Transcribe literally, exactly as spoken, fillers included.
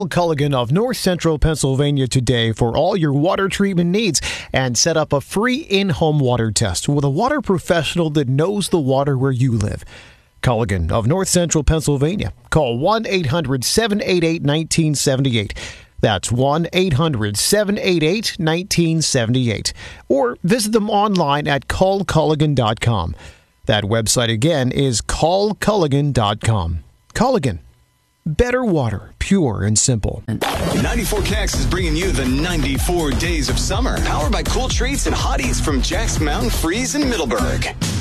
Culligan of North Central Pennsylvania today for all your water treatment needs and set up a free in-home water test with a water professional that knows the water where you live. Culligan of North Central Pennsylvania. Call one eight hundred seven eight eight one nine seven eight. That's one eight hundred seven eight eight one nine seven eight. Or visit them online at call culligan dot com. That website again is call culligan dot com. Culligan. Better water, pure and simple. ninety-four K X is bringing you the ninety-four days of summer, powered by cool treats and hot eats from Jack's Mountain Freeze in Middleburg.